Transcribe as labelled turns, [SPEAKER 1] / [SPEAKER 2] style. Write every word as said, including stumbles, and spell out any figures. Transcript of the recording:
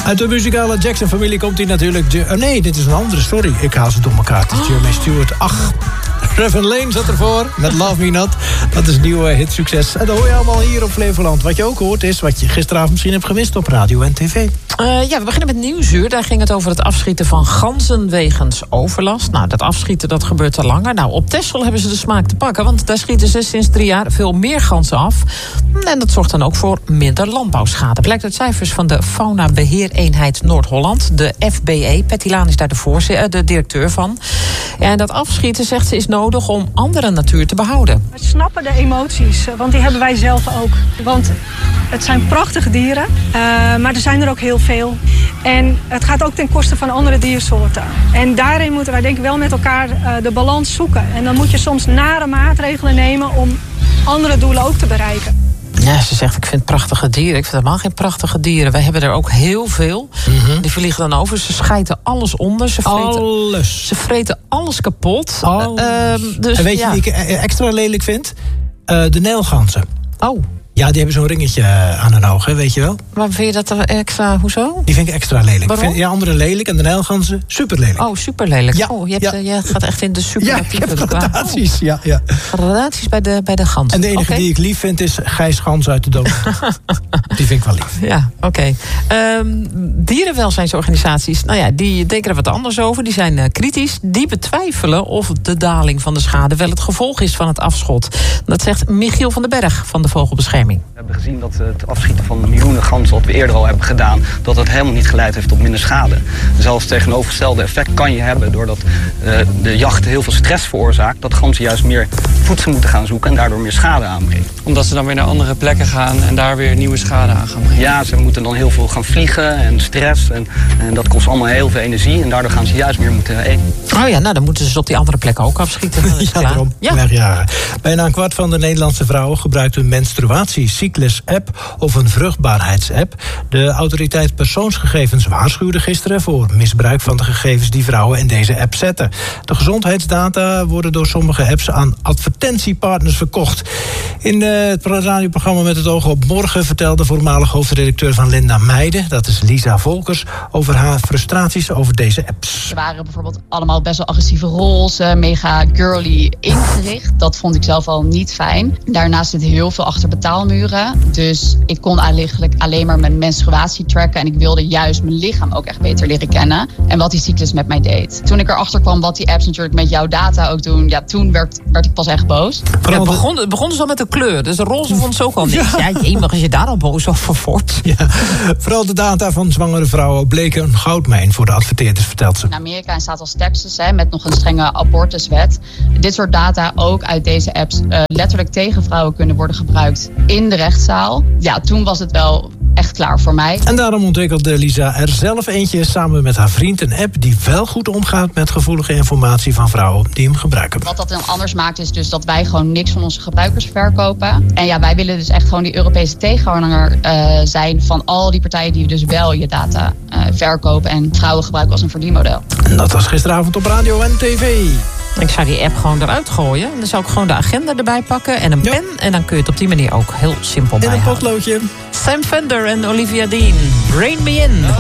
[SPEAKER 1] Uit de muzikale Jackson-familie komt hij natuurlijk... Oh nee, dit is een andere, sorry. Ik haal ze door elkaar. Het is Jermaine Stewart. Ach, Reverend Lane zat ervoor met Love Me Not. Dat is een nieuwe hitsucces. En dat hoor je allemaal hier op Flevoland. Wat je ook hoort is wat je gisteravond misschien hebt gemist op radio en tv.
[SPEAKER 2] Uh, ja, we beginnen met Nieuwsuur. Daar ging het over het afschieten van ganzen wegens overlast. Nou, dat afschieten dat gebeurt al langer. Nou, op Texel hebben ze de smaak te pakken. Want daar schieten ze sinds drie jaar veel meer ganzen af. En dat zorgt dan ook voor minder landbouwschade. Blijkt uit cijfers van de Fauna-beheereenheid Noord-Holland. De F B E. Patty Laan is daar de, voorzitter, de directeur van. En dat afschieten, zegt ze, is nodig om andere natuur te behouden.
[SPEAKER 3] We snappen de emoties, want die hebben wij zelf ook. Want het zijn prachtige dieren, uh, maar er zijn er ook heel veel. En het gaat ook ten koste van andere diersoorten. En daarin moeten wij denk ik wel met elkaar uh, de balans zoeken. En dan moet je soms nare maatregelen nemen om andere doelen ook te bereiken.
[SPEAKER 2] Ja, ze zegt, ik vind prachtige dieren. Ik vind helemaal geen prachtige dieren. Wij hebben er ook heel veel. Mm-hmm. Die vliegen dan over. Ze schijten alles onder. Ze vreten
[SPEAKER 1] alles.
[SPEAKER 2] Ze vreten alles kapot.
[SPEAKER 1] Alles.
[SPEAKER 2] Uh, dus,
[SPEAKER 1] en weet
[SPEAKER 2] ja.
[SPEAKER 1] je wie ik extra lelijk vind? Uh, de nijlganzen.
[SPEAKER 2] Oh.
[SPEAKER 1] Ja, die hebben zo'n ringetje aan hun oog, hè, weet je wel.
[SPEAKER 2] Maar vind je dat extra, hoezo?
[SPEAKER 1] Die vind ik extra lelijk.
[SPEAKER 2] Waarom?
[SPEAKER 1] Vind, ja, andere lelijk en de nijlganzen super lelijk.
[SPEAKER 2] Oh, super lelijk.
[SPEAKER 1] Ja,
[SPEAKER 2] oh, je, hebt,
[SPEAKER 1] ja.
[SPEAKER 2] uh, je gaat echt in de superlatieve.
[SPEAKER 1] Ja, ik heb gradaties. Oh. Ja, ja.
[SPEAKER 2] Gradaties bij de, bij de ganzen.
[SPEAKER 1] En de enige
[SPEAKER 2] okay.
[SPEAKER 1] die ik lief vind is Gijs Gans uit de dood. Die vind ik wel lief.
[SPEAKER 2] Ja, oké. Okay. Um, dierenwelzijnsorganisaties, nou ja, die denken er wat anders over. Die zijn uh, kritisch. Die betwijfelen of de daling van de schade wel het gevolg is van het afschot. Dat zegt Michiel van den Berg van de Vogelbescherming.
[SPEAKER 4] We hebben gezien dat het afschieten van miljoenen ganzen, wat we eerder al hebben gedaan, dat dat helemaal niet geleid heeft tot minder schade. Zelfs het tegenovergestelde effect kan je hebben doordat uh, de jacht heel veel stress veroorzaakt. Dat ganzen juist meer voedsel moeten gaan zoeken en daardoor meer schade aanbrengen.
[SPEAKER 5] Omdat ze dan weer naar andere plekken gaan en daar weer nieuwe schade aan gaan brengen.
[SPEAKER 4] Ja, ze moeten dan heel veel gaan vliegen en stress. En, en dat kost allemaal heel veel energie en daardoor gaan ze juist meer moeten eten.
[SPEAKER 2] Oh ja, nou dan moeten ze op die andere plekken ook afschieten. Dat is
[SPEAKER 1] ja,
[SPEAKER 2] klaar.
[SPEAKER 1] daarom.
[SPEAKER 2] Ja.
[SPEAKER 1] Wegjagen. Bijna een kwart van de Nederlandse vrouwen gebruikt een menstruatiecyclus-app of een vruchtbaarheidsapp. De autoriteit persoonsgegevens waarschuwde gisteren voor misbruik van de gegevens die vrouwen in deze app zetten. De gezondheidsdata worden door sommige apps aan advertentiepartners verkocht. In uh, het radioprogramma Met het oog op morgen vertelde voormalig hoofdredacteur van Linda Meijden, dat is Lisa Volkers, over haar frustraties over deze apps.
[SPEAKER 6] Er waren bijvoorbeeld allemaal best wel agressieve roles, mega girly ingericht. Dat vond ik zelf al niet fijn. Daarnaast zit heel veel achter betaalmuren. Dus ik kon eigenlijk alleen maar mijn menstruatie tracken. En ik wilde juist mijn lichaam ook echt beter leren kennen. En wat die cyclus met mij deed. Toen ik erachter kwam wat die apps natuurlijk met jouw data ook doen. Ja, toen werd, werd ik pas echt boos.
[SPEAKER 2] Ja, het, begon, het begon dus al met de kleur. Dus de roze vond ze ook al niks. Ja, ja mag als je daar al boos over wordt.
[SPEAKER 1] Ja, vooral de data van zwangere vrouwen bleken een goudmijn voor de adverteerders, vertelt ze.
[SPEAKER 6] In Amerika en staat als Texas, hè, met nog een strenge abortuswet. Dit soort data ook uit deze apps uh, letterlijk tegen vrouwen kunnen worden gebruikt in de rechtszaal. Ja, toen was het wel echt klaar voor mij.
[SPEAKER 1] En daarom ontwikkelde Lisa er zelf eentje samen met haar vriend, een app die wel goed omgaat met gevoelige informatie van vrouwen die hem gebruiken.
[SPEAKER 6] Wat dat dan anders maakt is dus dat wij gewoon niks van onze gebruikers verkopen. En ja, wij willen dus echt gewoon die Europese tegenhanger uh, zijn van al die partijen die dus wel je data uh, verkopen en vrouwen gebruiken als een verdienmodel.
[SPEAKER 1] En dat was gisteravond op radio en tv.
[SPEAKER 2] Ik zou die app gewoon eruit gooien. Dan zou ik gewoon de agenda erbij pakken en een
[SPEAKER 1] ja.
[SPEAKER 2] pen. En dan kun je het op die manier ook heel simpel bijhouden.
[SPEAKER 1] In een potloodje.
[SPEAKER 2] Sam Fender en Olivia Dean. Brain Me In.